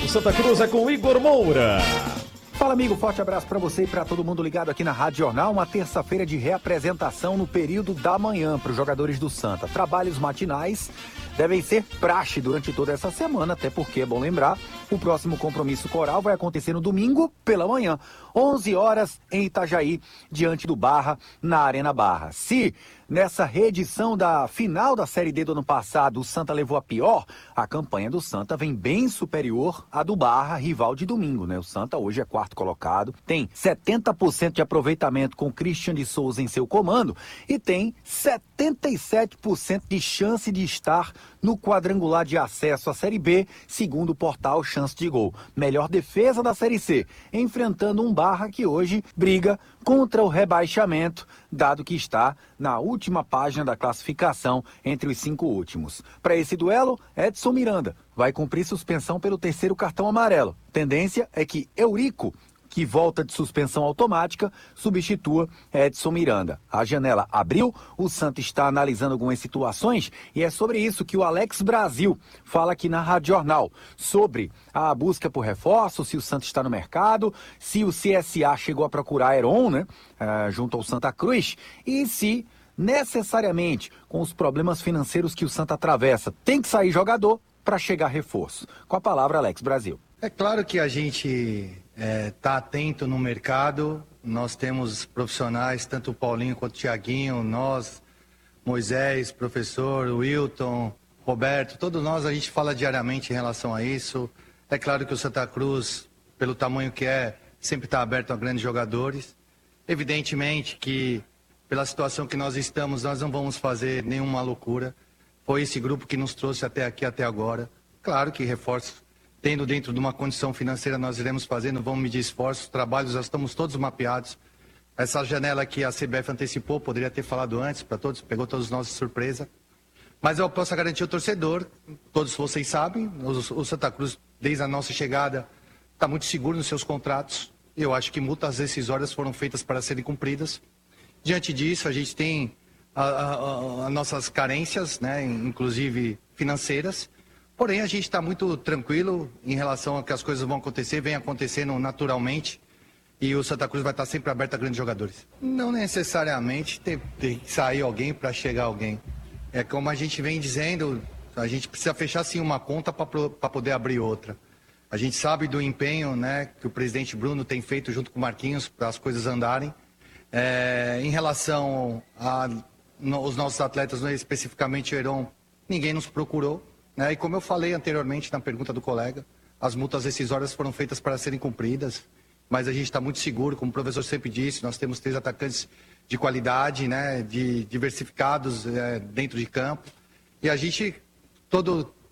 Santa Cruz é com Igor Moura. Fala, amigo, forte abraço para você e para todo mundo ligado aqui na Rádio Jornal. Uma terça-feira de reapresentação no período da manhã para os jogadores do Santa. Trabalhos matinais devem ser praxe durante toda essa semana, até porque, é bom lembrar, o próximo compromisso coral vai acontecer no domingo pela manhã, 11 horas em Itajaí, diante do Barra, na Arena Barra. Se nessa reedição da final da Série D do ano passado o Santa levou a pior, a campanha do Santa vem bem superior à do Barra, rival de domingo, né? O Santa hoje é quarto colocado, tem 70% de aproveitamento com Christian de Souza em seu comando e tem 77% de chance de estar no quadrangular de acesso à Série B, segundo o portal Chance de Gol. Melhor defesa da Série C, enfrentando um Barra que hoje briga contra o rebaixamento, dado que está na última página da classificação entre os 5 últimos. Para esse duelo, Edson Miranda vai cumprir suspensão pelo terceiro cartão amarelo. Tendência é que Eurico, que volta de suspensão automática, substitua Edson Miranda. A janela abriu, o Santa está analisando algumas situações e é sobre isso que o Alex Brasil fala aqui na Rádio Jornal, sobre a busca por reforço, se o Santa está no mercado, se o CSA chegou a procurar Heron, né, junto ao Santa Cruz, e se necessariamente, com os problemas financeiros que o Santa atravessa, tem que sair jogador para chegar reforço. Com a palavra, Alex Brasil. É claro que a gente está atento no mercado, nós temos profissionais, tanto o Paulinho quanto o Thiaguinho, nós, Moisés, professor, Wilton, Roberto, todos nós, a gente fala diariamente em relação a isso. É claro que o Santa Cruz, pelo tamanho que é, sempre está aberto a grandes jogadores. Evidentemente que, pela situação que nós estamos, nós não vamos fazer nenhuma loucura. Foi esse grupo que nos trouxe até aqui, até agora. Claro que reforços, tendo dentro de uma condição financeira, nós iremos fazer, não vamos medir esforços, trabalhos, já estamos todos mapeados. Essa janela que a CBF antecipou, poderia ter falado antes para todos, pegou todos nós de surpresa. Mas eu posso garantir ao torcedor, todos vocês sabem, o Santa Cruz, desde a nossa chegada, está muito seguro nos seus contratos. Eu acho que multas decisórias foram feitas para serem cumpridas. Diante disso, a gente tem as nossas carências, né, inclusive financeiras. Porém, a gente está muito tranquilo em relação a que as coisas vão acontecer, vem acontecendo naturalmente, e o Santa Cruz vai estar sempre aberto a grandes jogadores. Não necessariamente tem que sair alguém para chegar alguém. É como a gente vem dizendo, a gente precisa fechar sim uma conta para poder abrir outra. A gente sabe do empenho, né, que o presidente Bruno tem feito junto com o Marquinhos para as coisas andarem. Em relação aos nossos atletas, especificamente o Heron, ninguém nos procurou. E como eu falei anteriormente na pergunta do colega, as multas decisórias foram feitas para serem cumpridas, mas a gente está muito seguro, como o professor sempre disse, nós temos 3 atacantes de qualidade, né, diversificados dentro de campo, e a gente,